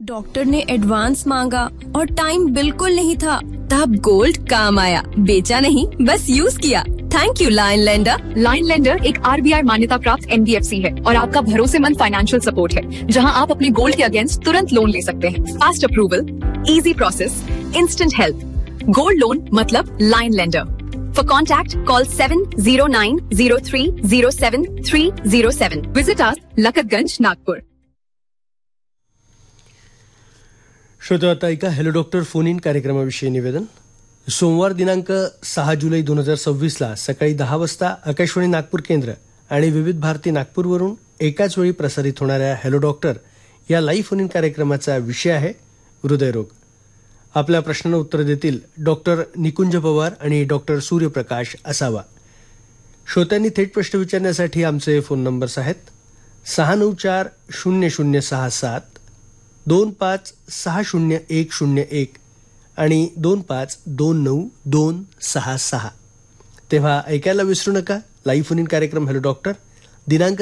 Doctor ने advance मांगा और टाइम बिल्कुल नहीं था। तब गोल्ड काम आया, बेचा नहीं बस use KIA. Thank you line lender. Line lender एक आरबीआई मान्यता प्राप्त एनबीएफसी है और आपका भरोसेमंद फाइनेंशियल सपोर्ट है, जहां आप अपने गोल्ड के अगेंस्ट तुरंत लोन ले सकते हैं। Fast approval, easy process, instant help. Gold loan मतलब line lender. For contact, call 70990307 Visit us, लखतगंज, Nagpur. श्रोतो आता ऐका हॅलो डॉक्टर फोन इन कार्यक्रमाविषयी निवेदन. सोमवार दिनांक 6 जुलै 2026 सकाळी 10 वाजता आकाशवाणी नागपूर केंद्र आणि विविध भारती नागपूरवरून एकाच वेळी प्रसारित होणाऱ्या हॅलो डॉक्टर या लाईव्ह फोन इन कार्यक्रमाचा विषय आहे हृदयरोग. आपल्या प्रश्नांना उत्तर देतील डॉक्टर निकुंज पवार आणि डॉक्टर सूर्यप्रकाश असावा. श्रोत्यांनी थेट प्रश्न विचारण्यासाठी आमचे फोन नंबर्स आहेत 694-0067, 2560-101 आणि 2529-266. तेव्हा ऐकायला विसरू नका लाईव्ह फोन इन कार्यक्रम हॅलो डॉक्टर दिनांक